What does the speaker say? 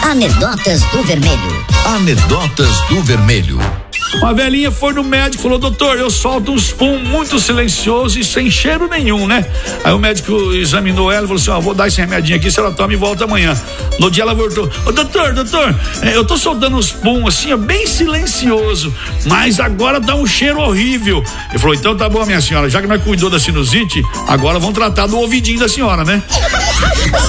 Anedotas do Vermelho. Anedotas do Vermelho. Uma velhinha foi no médico e falou: doutor, eu solto um pum muito silencioso e sem cheiro nenhum, né? Aí o médico examinou ela e falou assim: ó, vou dar esse remedinho aqui, se ela toma e volta amanhã. No dia ela voltou: ô doutor, eu tô soltando uns pum assim, ó, bem silencioso, mas agora dá um cheiro horrível. Ele falou: então tá bom, minha senhora, já que nós cuidou da sinusite, agora vamos tratar do ouvidinho da senhora, né?